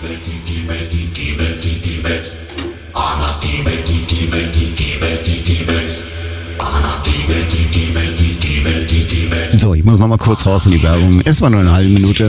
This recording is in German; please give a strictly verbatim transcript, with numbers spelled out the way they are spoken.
So, ich muss noch mal kurz raus in die Werbung. Es war nur eine halbe Minute.